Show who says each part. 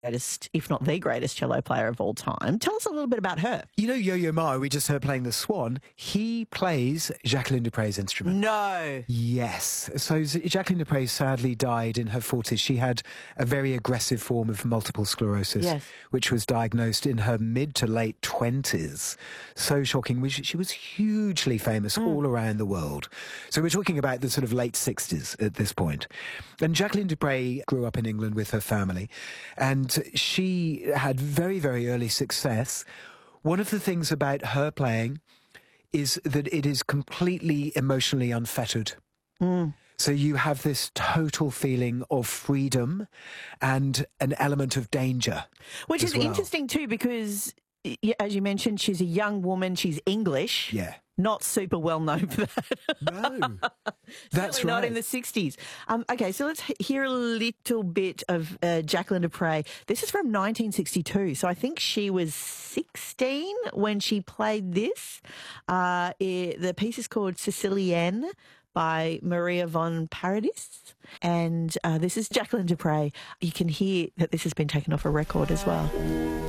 Speaker 1: greatest, if not the greatest cello player of all time. Tell us a little bit about her.
Speaker 2: You know Yo-Yo Ma, we just heard playing the Swan. He plays Jacqueline du Pré's instrument.
Speaker 1: No.
Speaker 2: Yes. So Jacqueline du Pré sadly died in her 40s. She had a very aggressive form of multiple sclerosis,
Speaker 1: Yes.
Speaker 2: which was diagnosed in her mid to late 20s. So shocking. She was hugely famous all around the world. So we're talking about the sort of late 60s at this point. And Jacqueline du Pré grew up in England with her family, and she had very, very early success. One of the things about her playing is that it is completely emotionally unfettered. So you have this total feeling of freedom and an element of danger.
Speaker 1: Which is
Speaker 2: as well.
Speaker 1: interesting too, because as you mentioned, she's a young woman, she's English.
Speaker 2: Yeah.
Speaker 1: Not super well known for that.
Speaker 2: No, that's
Speaker 1: Certainly
Speaker 2: right.
Speaker 1: not in the 60s. Okay, so let's hear a little bit of Jacqueline du Pré. This is from 1962, so I think she was 16 when she played this. The piece is called Sicilienne by Maria von Paradis, and this is Jacqueline du Pré. You can hear that this has been taken off a record as well.